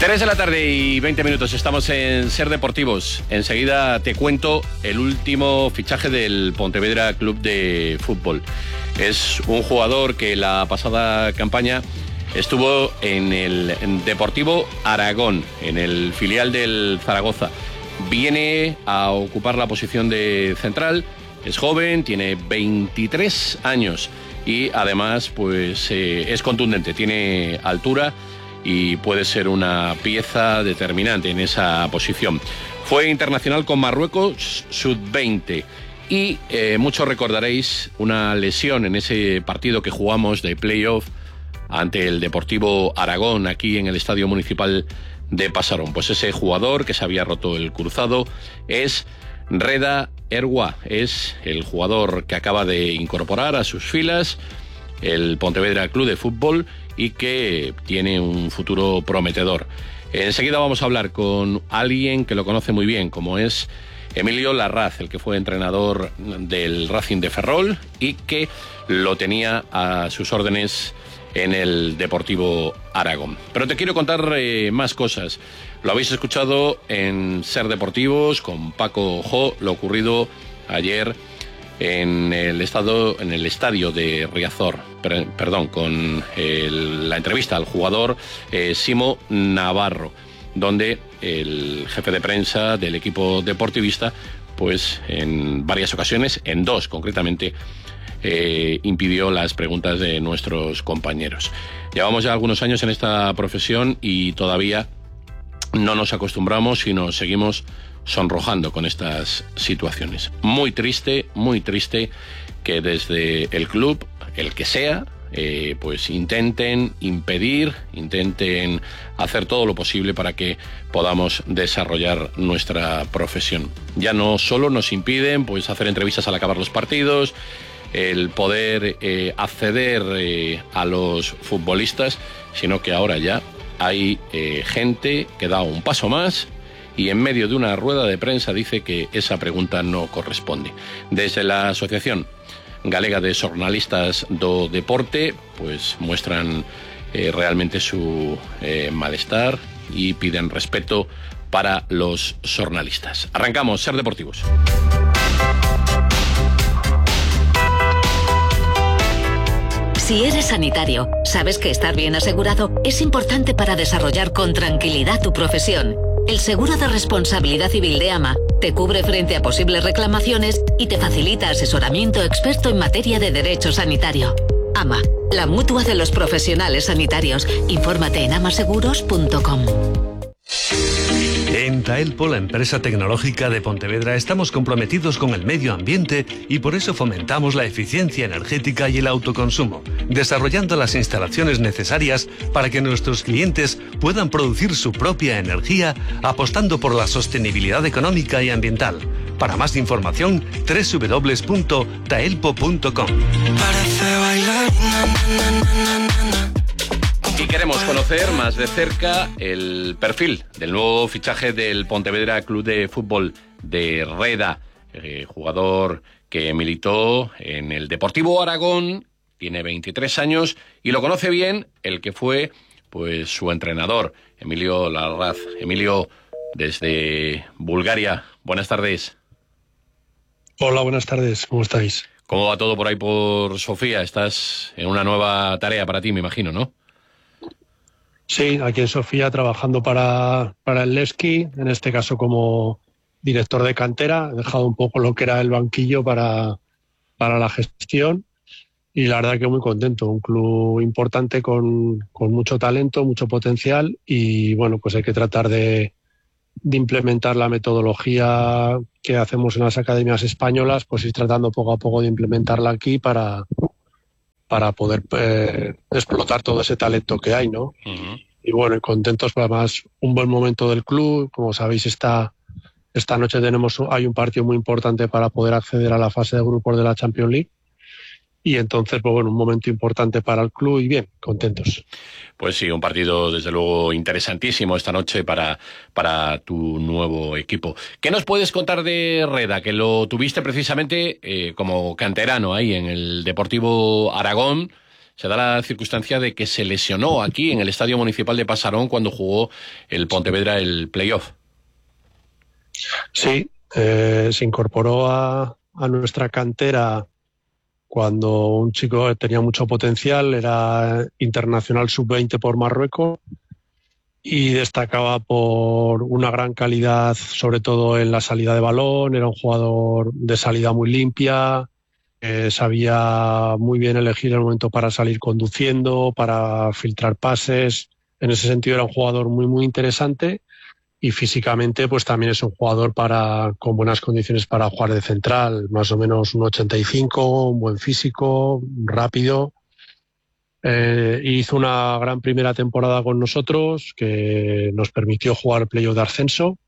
3 de la tarde y 20 minutos, estamos en Ser Deportivos. Enseguida te cuento el último fichaje del Pontevedra Club de Fútbol. Es un jugador que la pasada campaña estuvo en el Deportivo Aragón, en el filial del Zaragoza. Viene a ocupar la posición de central, es joven, tiene 23 años y además pues es contundente, tiene altura y puede ser una pieza determinante en esa posición. Fue internacional con Marruecos sub-20 y muchos recordaréis una lesión en ese partido que jugamos de playoff ante el Deportivo Aragón aquí en el Estadio Municipal de Pasarón. Pues ese jugador que se había roto el cruzado es Reda Erwa, es el jugador que acaba de incorporar a sus filas el Pontevedra Club de Fútbol y que tiene un futuro prometedor. Enseguida vamos a hablar con alguien que lo conoce muy bien, como es Emilio Larraz, el que fue entrenador del Racing de Ferrol y que lo tenía a sus órdenes en el Deportivo Aragón. Pero te quiero contar más cosas. Lo habéis escuchado en Ser Deportivos con Paco Jo, lo ocurrido ayer en el estadio de Riazor, con la entrevista al jugador Simo Navarro, donde el jefe de prensa del equipo deportivista, pues en varias ocasiones, en dos concretamente, impidió las preguntas de nuestros compañeros. Llevamos ya algunos años en esta profesión y todavía no nos acostumbramos y nos seguimos sonrojando con estas situaciones. Muy triste que desde el club, el que sea, pues intenten hacer todo lo posible para que podamos desarrollar nuestra profesión. Ya no solo nos impiden pues hacer entrevistas al acabar los partidos, el poder acceder a los futbolistas, sino que ahora ya hay gente que da un paso más y en medio de una rueda de prensa dice que esa pregunta no corresponde. Desde la Asociación Galega de Xornalistas do Deporte pues muestran realmente su malestar y piden respeto para los xornalistas. Arrancamos, Ser Deportivos. Si eres sanitario, sabes que estar bien asegurado es importante para desarrollar con tranquilidad tu profesión. El seguro de responsabilidad civil de AMA te cubre frente a posibles reclamaciones y te facilita asesoramiento experto en materia de derecho sanitario. AMA, la mutua de los profesionales sanitarios. Infórmate en amaseguros.com. En Taelpo, la empresa tecnológica de Pontevedra, estamos comprometidos con el medio ambiente y por eso fomentamos la eficiencia energética y el autoconsumo, desarrollando las instalaciones necesarias para que nuestros clientes puedan producir su propia energía, apostando por la sostenibilidad económica y ambiental. Para más información, www.taelpo.com. Y queremos conocer más de cerca el perfil del nuevo fichaje del Pontevedra Club de Fútbol de Reda, jugador que militó en el Deportivo Aragón, tiene 23 años y lo conoce bien el que fue pues su entrenador, Emilio Larraz. Emilio, desde Bulgaria, buenas tardes. Hola, buenas tardes, ¿cómo estáis? ¿Cómo va todo por ahí por Sofía? Estás en una nueva tarea para ti, me imagino, ¿no? Sí, aquí en Sofía trabajando para el Levski, en este caso como director de cantera. He dejado un poco lo que era el banquillo para la gestión y la verdad que muy contento. Un club importante con mucho talento, mucho potencial y bueno, pues hay que tratar de implementar la metodología que hacemos en las academias españolas, pues ir tratando poco a poco de implementarla aquí para poder explotar todo ese talento que hay, ¿no? Uh-huh. Y bueno, y contentos, además, un buen momento del club. Como sabéis, esta noche hay un partido muy importante para poder acceder a la fase de grupos de la Champions League. Y entonces, pues bueno, un momento importante para el club y bien, contentos. Pues sí, un partido desde luego interesantísimo esta noche para tu nuevo equipo. ¿Qué nos puedes contar de Reda, que lo tuviste precisamente como canterano ahí en el Deportivo Aragón? se da la circunstancia de que se lesionó aquí en el Estadio Municipal de Pasarón cuando jugó el Pontevedra el playoff. Sí, se incorporó a nuestra cantera cuando un chico tenía mucho potencial, era internacional sub-20 por Marruecos y destacaba por una gran calidad, sobre todo en la salida de balón. Era un jugador de salida muy limpia, sabía muy bien elegir el momento para salir conduciendo, para filtrar pases. En ese sentido era un jugador muy, muy interesante. Y físicamente pues también es un jugador con buenas condiciones para jugar de central, más o menos 1,85, un buen físico, rápido. Hizo una gran primera temporada con nosotros que nos permitió jugar el playoff de ascenso,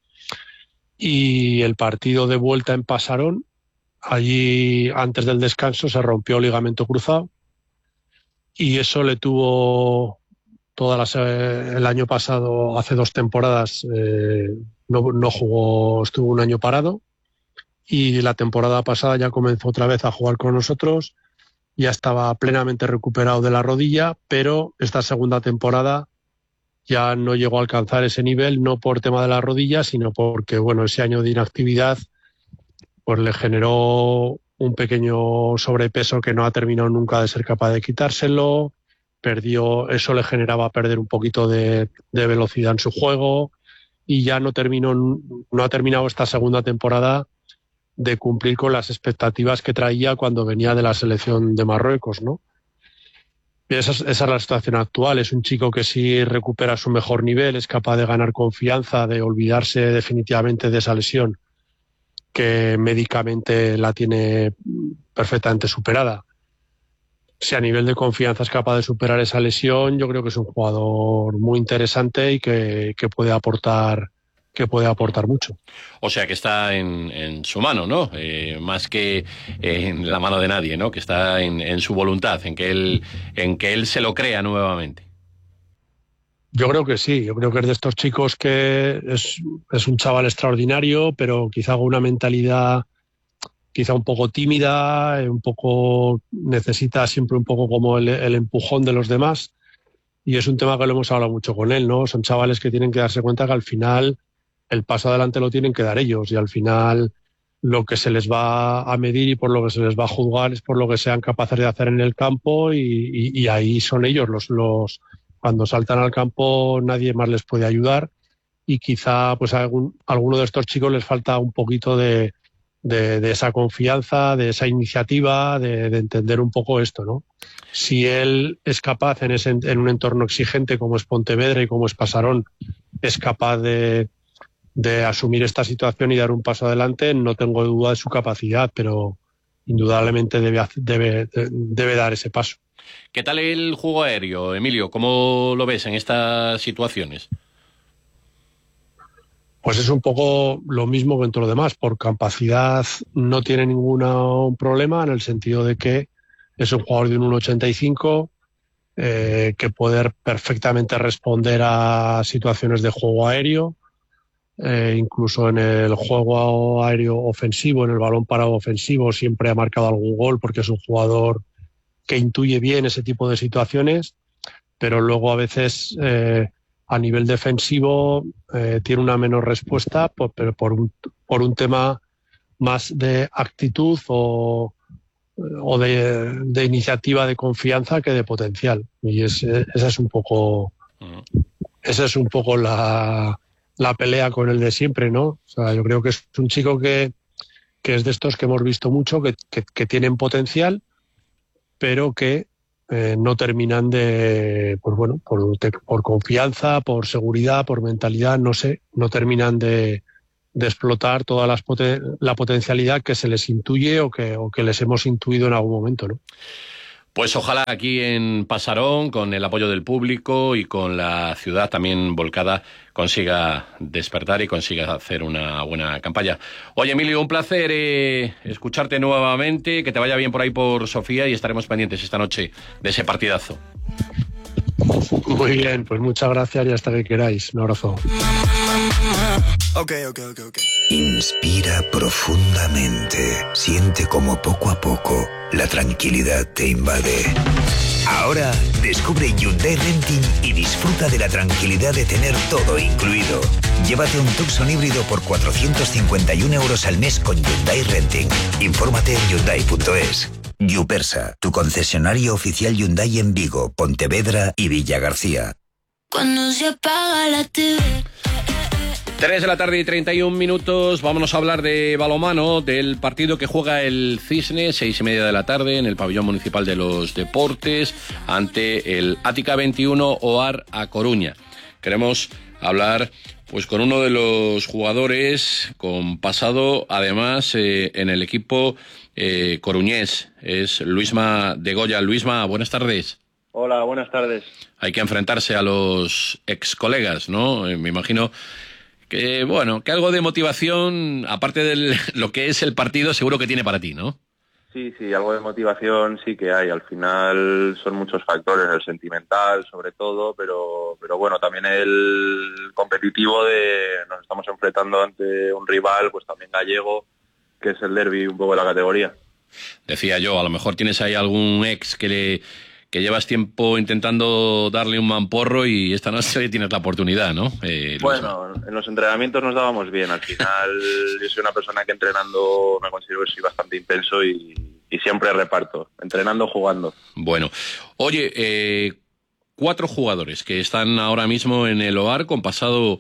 y el partido de vuelta en Pasarón, allí antes del descanso se rompió el ligamento cruzado y eso le tuvo... el año pasado, hace 2 temporadas, no jugó, estuvo un año parado, y la temporada pasada ya comenzó otra vez a jugar con nosotros, ya estaba plenamente recuperado de la rodilla, pero esta segunda temporada ya no llegó a alcanzar ese nivel, no por tema de la rodilla, sino porque ese año de inactividad pues le generó un pequeño sobrepeso que no ha terminado nunca de ser capaz de quitárselo. Eso le generaba perder un poquito de velocidad en su juego, y ya no ha terminado esta segunda temporada de cumplir con las expectativas que traía cuando venía de la selección de Marruecos, ¿no? Esa es la situación actual. Es un chico que sí recupera su mejor nivel, es capaz de ganar confianza, de olvidarse definitivamente de esa lesión que médicamente la tiene perfectamente superada. Si a nivel de confianza es capaz de superar esa lesión, yo creo que es un jugador muy interesante y que puede aportar mucho. O sea que está en su mano, ¿no? Más que en la mano de nadie, ¿no? Que está en su voluntad, en que él se lo crea nuevamente. Yo creo que sí. Yo creo que es de estos chicos que es un chaval extraordinario, pero quizá con una mentalidad quizá un poco tímida, necesita siempre un poco como el empujón de los demás, y es un tema que lo hemos hablado mucho con él, ¿no? Son chavales que tienen que darse cuenta que al final el paso adelante lo tienen que dar ellos, y al final lo que se les va a medir y por lo que se les va a juzgar es por lo que sean capaces de hacer en el campo, y ahí son ellos los cuando saltan al campo nadie más les puede ayudar, y quizá pues a alguno de estos chicos les falta un poquito de esa confianza, de esa iniciativa, de entender un poco esto, ¿no? Si él es capaz en un entorno exigente como es Pontevedra y como es Pasarón, es capaz de asumir esta situación y dar un paso adelante, no tengo duda de su capacidad, pero indudablemente debe dar ese paso. ¿Qué tal el juego aéreo, Emilio? ¿Cómo lo ves en estas situaciones? Pues es un poco lo mismo que en todo lo demás. Por capacidad no tiene ningún problema, en el sentido de que es un jugador de un 1,85 que puede perfectamente responder a situaciones de juego aéreo, incluso en el juego aéreo ofensivo, en el balón parado ofensivo, siempre ha marcado algún gol porque es un jugador que intuye bien ese tipo de situaciones, pero luego a veces... a nivel defensivo tiene una menor respuesta, pero por un tema más de actitud o de iniciativa, de confianza, que de potencial. Y esa es un poco la pelea con el de siempre, ¿no? O sea, yo creo que es un chico que es de estos que hemos visto mucho, que tienen potencial, pero que no terminan por confianza, por seguridad, por mentalidad, no terminan de explotar toda la potencialidad que se les intuye o que les hemos intuido en algún momento, ¿no? Pues ojalá aquí en Pasarón, con el apoyo del público y con la ciudad también volcada, consiga despertar y consiga hacer una buena campaña. Oye, Emilio, un placer escucharte nuevamente, que te vaya bien por ahí por Sofía, y estaremos pendientes esta noche de ese partidazo. Muy bien, pues muchas gracias y hasta que queráis. Un abrazo. Ok. Inspira profundamente. Siente como poco a poco la tranquilidad te invade. Ahora descubre Hyundai Renting y disfruta de la tranquilidad de tener todo incluido. Llévate un Tucson híbrido por 451 euros al mes con Hyundai Renting. Infórmate en Hyundai.es. Yupersa, tu concesionario oficial Hyundai en Vigo, Pontevedra y Villagarcía. Cuando se apaga la TV. 3 de la tarde y 31 minutos. Vámonos a hablar de balonmano, del partido que juega el Cisne, 6:30 de la tarde, en el pabellón municipal de los deportes, ante el Ática 21 OAR A Coruña. Queremos hablar pues con uno de los jugadores con pasado, además, en el equipo coruñés. Es Luisma de Goya. Luisma, buenas tardes. Hola, buenas tardes. Hay que enfrentarse a los ex colegas, ¿no? Me imagino que, bueno, que algo de motivación, aparte de lo que es el partido, seguro que tiene para ti, ¿no? Sí, algo de motivación sí que hay. Al final son muchos factores, el sentimental sobre todo, pero bueno, también el competitivo nos estamos enfrentando ante un rival, pues también gallego, que es el derbi un poco de la categoría. Decía yo, a lo mejor tienes ahí algún ex que llevas tiempo intentando darle un mamporro y esta noche tienes la oportunidad, ¿no? Bueno, en los entrenamientos nos dábamos bien. Al final yo soy una persona que entrenando me considero que soy bastante intenso y siempre reparto, entrenando, jugando. Bueno, oye, 4 jugadores que están ahora mismo en el OAR con pasado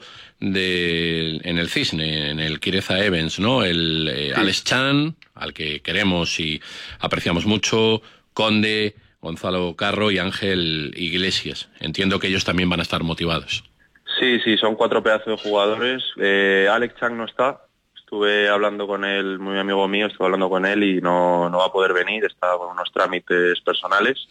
en el Cisne, en el Quireza Evans, ¿no? Sí. Alex Chan, al que queremos y apreciamos mucho, Conde, Gonzalo Carro y Ángel Iglesias. Entiendo que ellos también van a estar motivados. Sí, son 4 pedazos de jugadores. Alex Chang no está. Estuve hablando con él, muy amigo mío, estuve hablando con él y no va a poder venir. Está con unos trámites personales.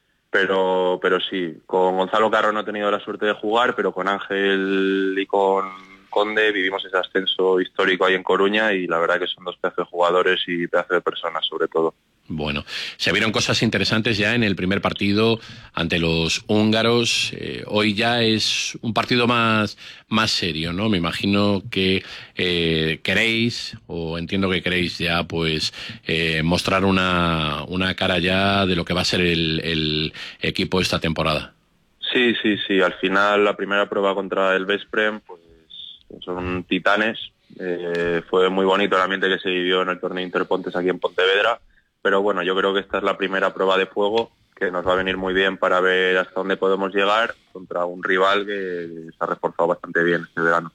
Pero sí, con Gonzalo Carro no he tenido la suerte de jugar, pero con Ángel y con Conde vivimos ese ascenso histórico ahí en Coruña y la verdad que son 2 pedazos de jugadores y pedazos de personas sobre todo. Bueno, se vieron cosas interesantes ya en el primer partido ante los húngaros. Hoy ya es un partido más serio, ¿no? Me imagino que queréis, o entiendo que queréis ya, pues mostrar una cara ya de lo que va a ser el equipo esta temporada. Sí. Al final la primera prueba contra el Vesprem, pues son titanes. Fue muy bonito el ambiente que se vivió en el torneo Interpontes aquí en Pontevedra. Pero bueno, yo creo que esta es la primera prueba de fuego que nos va a venir muy bien para ver hasta dónde podemos llegar contra un rival que se ha reforzado bastante bien este verano.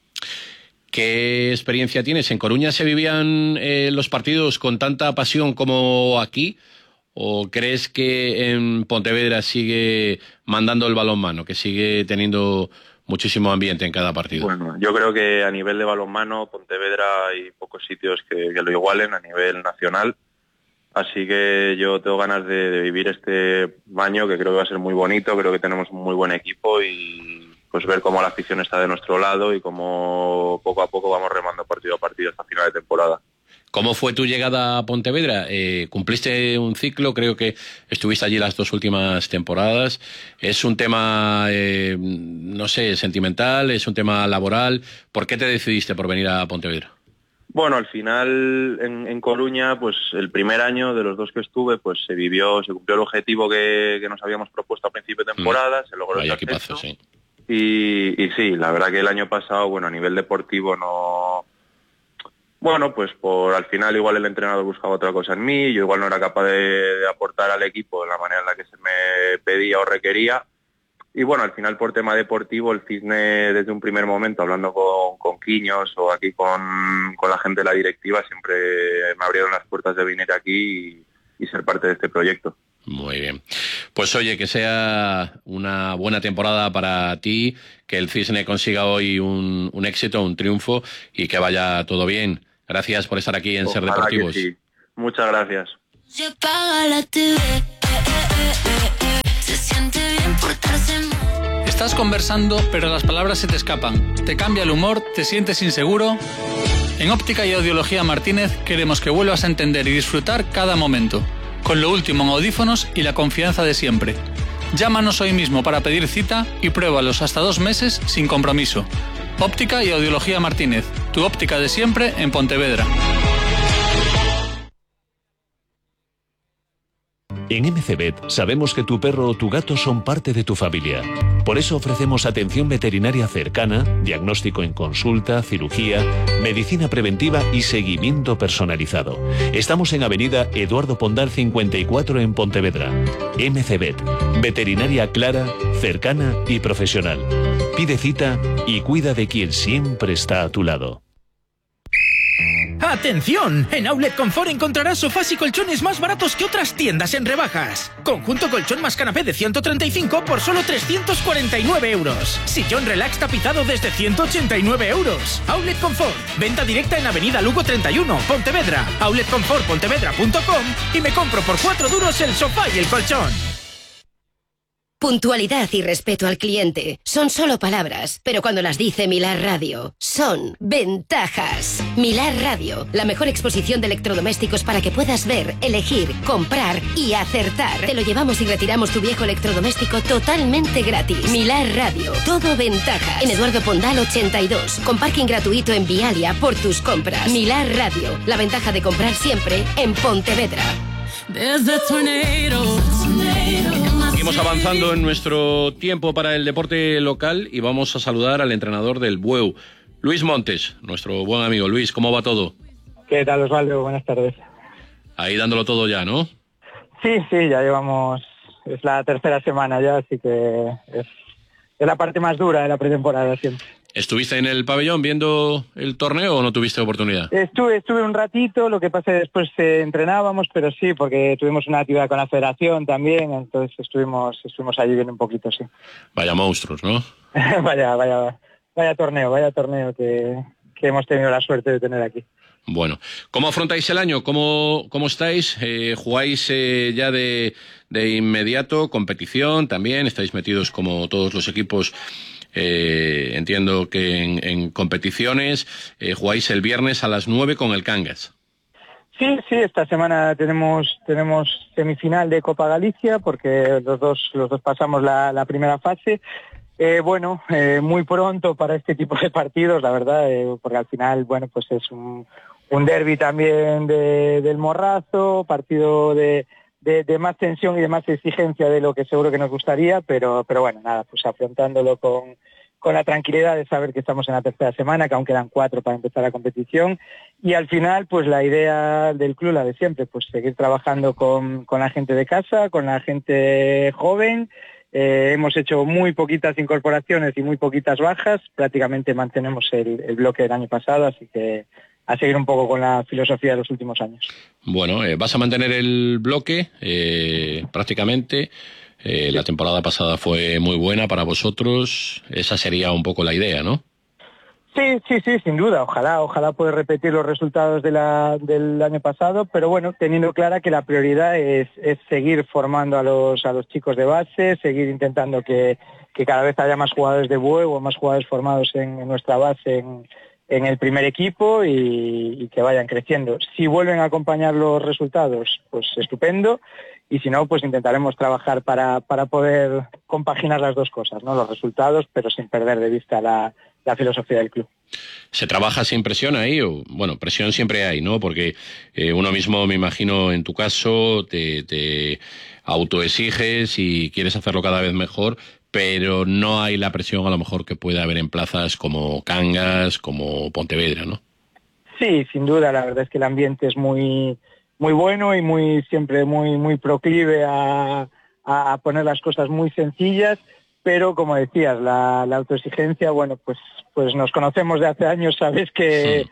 ¿Qué experiencia tienes? ¿En Coruña se vivían los partidos con tanta pasión como aquí? ¿O crees que en Pontevedra sigue mandando el balonmano, que sigue teniendo muchísimo ambiente en cada partido? Bueno, yo creo que a nivel de balonmano, Pontevedra hay pocos sitios que lo igualen a nivel nacional. Así que yo tengo ganas de vivir este año, que creo que va a ser muy bonito, creo que tenemos un muy buen equipo y pues ver cómo la afición está de nuestro lado y cómo poco a poco vamos remando partido a partido hasta final de temporada. ¿Cómo fue tu llegada a Pontevedra? Cumpliste un ciclo, creo que estuviste allí las 2 últimas temporadas. ¿Es un tema, no sé, sentimental? ¿Es un tema laboral? ¿Por qué te decidiste por venir a Pontevedra? Bueno, al final en Coruña, pues el primer año de los 2 que estuve, pues se cumplió el objetivo que nos habíamos propuesto a principio de temporada, se logró el ascenso. Sí. Y sí, la verdad que el año pasado, bueno, a nivel deportivo no... Bueno, pues al final igual el entrenador buscaba otra cosa en mí, yo igual no era capaz de aportar al equipo de la manera en la que se me pedía o requería. Y bueno, al final por tema deportivo, el Cisne desde un primer momento, hablando con Quiños o aquí con la gente de la directiva, siempre me abrieron las puertas de venir aquí y ser parte de este proyecto. Muy bien. Pues oye, que sea una buena temporada para ti, que el Cisne consiga hoy un éxito, un triunfo y que vaya todo bien. Gracias por estar aquí en Ser Deportivos. Sí. Muchas gracias. Se apaga la TV. Se siente bien portarse mal. Estás conversando, pero las palabras se te escapan. Te cambia el humor, te sientes inseguro. En Óptica y Audiología Martínez queremos que vuelvas a entender y disfrutar cada momento, con lo último en audífonos y la confianza de siempre. Llámanos hoy mismo para pedir cita y pruébalos hasta 2 meses sin compromiso. Óptica y Audiología Martínez, tu óptica de siempre en Pontevedra. En MCVet sabemos que tu perro o tu gato son parte de tu familia. Por eso ofrecemos atención veterinaria cercana, diagnóstico en consulta, cirugía, medicina preventiva y seguimiento personalizado. Estamos en Avenida Eduardo Pondal 54 en Pontevedra. MCVet, veterinaria clara, cercana y profesional. Pide cita y cuida de quien siempre está a tu lado. ¡Atención! En Outlet Confort encontrarás sofás y colchones más baratos que otras tiendas en rebajas. Conjunto colchón más canapé de 135 por solo 349 euros. Sillón relax tapizado desde 189 euros. Outlet Confort. Venta directa en Avenida Lugo 31, Pontevedra. outletconfortpontevedra.com y me compro por 4 duros el sofá y el colchón. Puntualidad y respeto al cliente son solo palabras, pero cuando las dice Milar Radio, son ventajas. Milar Radio, la mejor exposición de electrodomésticos para que puedas ver, elegir, comprar y acertar. Te lo llevamos y retiramos tu viejo electrodoméstico totalmente gratis. Milar Radio, todo ventajas. En Eduardo Pondal 82, con parking gratuito en Vialia por tus compras. Milar Radio, la ventaja de comprar siempre en Pontevedra. Seguimos avanzando en nuestro tiempo para el deporte local y vamos a saludar al entrenador del Bueu, Luis Montes, nuestro buen amigo. Luis, ¿cómo va todo? ¿Qué tal, Osvaldo? Buenas tardes. Ahí dándolo todo ya, ¿no? Sí, ya llevamos, es la tercera semana ya, así que es la parte más dura de la pretemporada siempre. ¿Estuviste en el pabellón viendo el torneo o no tuviste oportunidad? Estuve un ratito, lo que pasa es que después entrenábamos, pero sí, porque tuvimos una actividad con la federación también, entonces estuvimos allí viendo un poquito, sí. Vaya monstruos, ¿no? vaya torneo que hemos tenido la suerte de tener aquí. Bueno, ¿cómo afrontáis el año? ¿Cómo estáis? ¿Jugáis ya de inmediato competición también? ¿Estáis metidos como todos los equipos? Entiendo que en competiciones jugáis el viernes a las 9 con el Cangas. Sí, esta semana tenemos semifinal de Copa Galicia porque los dos pasamos la primera fase. Muy pronto para este tipo de partidos, la verdad, porque al final, pues es un derbi también del Morrazo, partido de más tensión y de más exigencia de lo que seguro que nos gustaría, pero bueno, nada, pues afrontándolo con la tranquilidad de saber que estamos en la tercera semana, que aún quedan 4 para empezar la competición, y al final, pues la idea del club, la de siempre, pues seguir trabajando con la gente de casa, con la gente joven. Hemos hecho muy poquitas incorporaciones y muy poquitas bajas, prácticamente mantenemos el bloque del año pasado, así que a seguir un poco con la filosofía de los últimos años. Bueno, vas a mantener el bloque prácticamente. La temporada pasada fue muy buena para vosotros. Esa sería un poco la idea, ¿no? Sí, sin duda. Ojalá poder repetir los resultados del año pasado, pero bueno, teniendo clara que la prioridad es seguir formando a los chicos de base, seguir intentando que cada vez haya más jugadores de Bueu o más jugadores formados en nuestra base en el primer equipo y que vayan creciendo. Si vuelven a acompañar los resultados, pues estupendo, y si no, pues intentaremos trabajar para poder compaginar las dos cosas, ¿no? Los resultados, pero sin perder de vista la filosofía del club. ¿Se trabaja sin presión ahí? Bueno, presión siempre hay, ¿no? Porque uno mismo, me imagino, en tu caso, te autoexiges y quieres hacerlo cada vez mejor, pero no hay la presión a lo mejor que puede haber en plazas como Cangas, como Pontevedra, ¿no? Sí, sin duda, la verdad es que el ambiente es muy bueno y siempre muy proclive a poner las cosas muy sencillas, pero como decías, la autoexigencia, bueno, pues nos conocemos de hace años, sabes que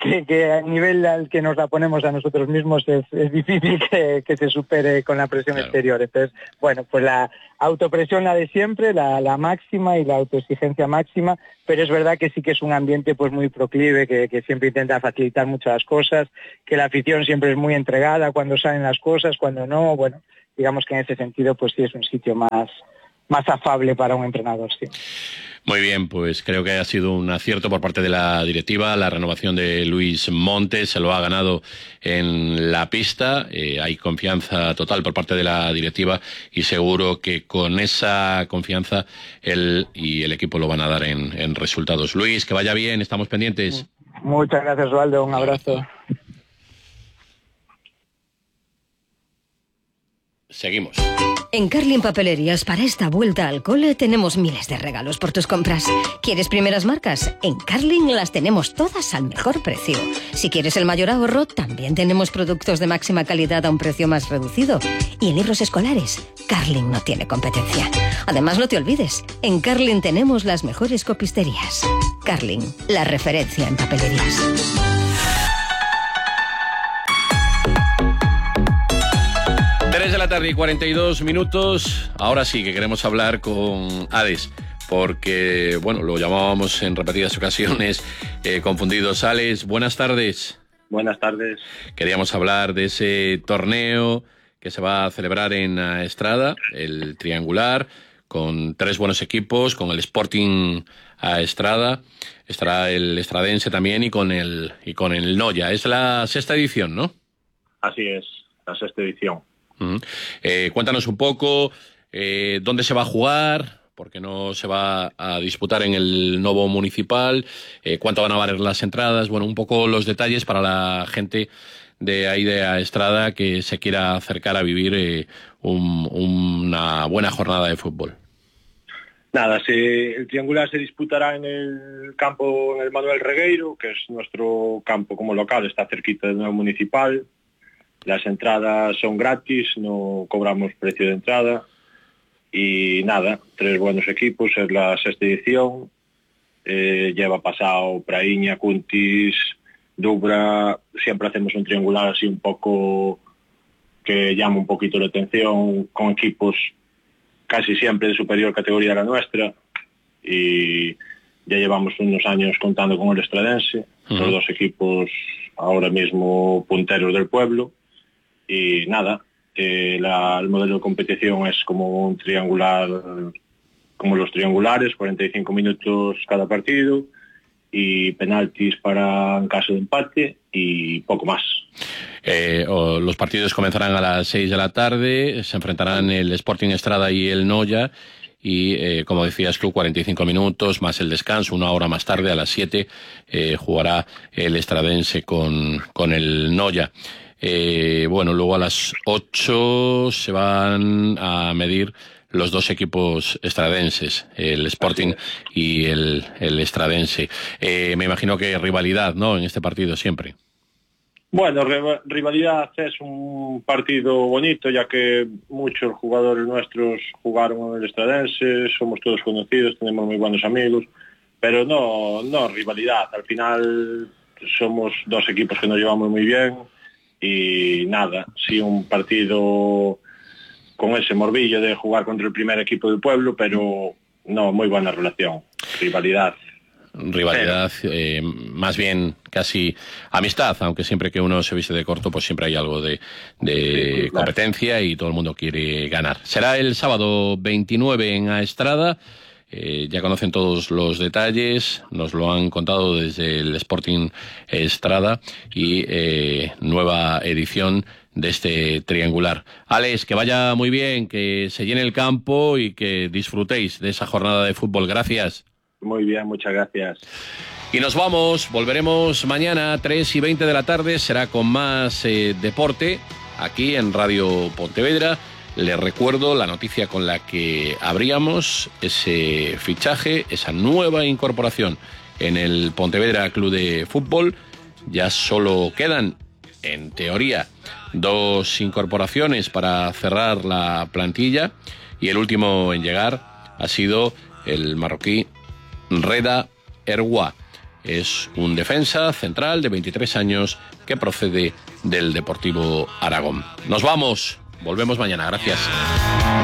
al nivel al que nos la ponemos a nosotros mismos es difícil que se supere con la presión exterior. Entonces, bueno, pues la autopresión, la de siempre, la máxima, y la autoexigencia máxima, pero es verdad que sí que es un ambiente pues muy proclive, que siempre intenta facilitar mucho las cosas, que la afición siempre es muy entregada cuando salen las cosas, cuando no, bueno, digamos que en ese sentido pues sí es un sitio más afable para un entrenador, sí. Muy bien, pues creo que ha sido un acierto por parte de la directiva. La renovación de Luis Montes se lo ha ganado en la pista. Hay confianza total por parte de la directiva y seguro que con esa confianza él y el equipo lo van a dar en resultados. Luis, que vaya bien, estamos pendientes. Muchas gracias, Osvaldo. Un abrazo. seguimos. En Carlin Papelerías, para esta vuelta al cole, tenemos miles de regalos por tus compras. ¿Quieres primeras marcas? En Carlin las tenemos todas al mejor precio. Si quieres el mayor ahorro, también tenemos productos de máxima calidad a un precio más reducido. Y en libros escolares, Carlin no tiene competencia. Además, no te olvides, en Carlin tenemos las mejores copisterías. Carlin, la referencia en papelerías. 3 de la tarde y 42 minutos. Ahora sí que queremos hablar con Ades, porque, bueno, lo llamábamos en repetidas ocasiones confundidos. Ades, buenas tardes. Buenas tardes. Queríamos hablar de ese torneo que se va a celebrar en Aestrada, el triangular, con 3 buenos equipos, con el Sporting Aestrada, estará el Estradense también y con el Noya. Es la 6ª edición, ¿no? Así es, la 6ª edición. Cuéntanos un poco dónde se va a jugar, porque no se va a disputar en el Novo Municipal, cuánto van a valer las entradas, bueno, un poco los detalles para la gente de ahí de Aestrada que se quiera acercar a vivir una buena jornada de fútbol. Nada, el triangular se disputará en el campo, en el Manuel Regueiro, que es nuestro campo como local, está cerquita del Nuevo Municipal. Las entradas son gratis, no cobramos precio de entrada. Y nada, 3 buenos equipos, es la 6ª edición. Lleva pasado Praíña, Cuntis, Dubra. Siempre hacemos un triangular así un poco que llama un poquito la atención, con equipos casi siempre de superior categoría a la nuestra. Y ya llevamos unos años contando con el Estradense, los 2 equipos ahora mismo punteros del pueblo. Y nada, el modelo de competición es como un triangular, como los triangulares, 45 minutos cada partido y penaltis en caso de empate y poco más. Los partidos comenzarán a las 6 de la tarde, se enfrentarán el Sporting Estrada y el Noya y, como decías tú, 45 minutos más el descanso, 1 hora más tarde, a las 7, jugará el Estradense con el Noya. Bueno, luego a las 8 se van a medir los 2 equipos estradenses, el Sporting y el Estradense. Me imagino que rivalidad, ¿no?, en este partido siempre. Bueno, rivalidad, es un partido bonito, ya que muchos jugadores nuestros jugaron en el Estradense, somos todos conocidos, tenemos muy buenos amigos, pero no rivalidad. Al final somos 2 equipos que nos llevamos muy bien. Y nada, sí, un partido con ese morbillo de jugar contra el primer equipo del pueblo, pero no, muy buena relación, rivalidad. Más bien casi amistad, aunque siempre que uno se viste de corto, pues siempre hay algo de competencia y todo el mundo quiere ganar. Será el sábado 29 en Aestrada. Ya conocen todos los detalles, nos lo han contado desde el Sporting Estrada y nueva edición de este triangular. Alex, que vaya muy bien, que se llene el campo y que disfrutéis de esa jornada de fútbol. Gracias. Muy bien, muchas gracias. Y nos vamos, volveremos mañana 3:20 de la tarde, será con más deporte aquí en Radio Pontevedra. Les recuerdo la noticia con la que abríamos ese fichaje, esa nueva incorporación en el Pontevedra Club de Fútbol. Ya solo quedan, en teoría, 2 incorporaciones para cerrar la plantilla y el último en llegar ha sido el marroquí Reda Erwa. Es un defensa central de 23 años que procede del Deportivo Aragón. Nos vamos. Volvemos mañana. Gracias.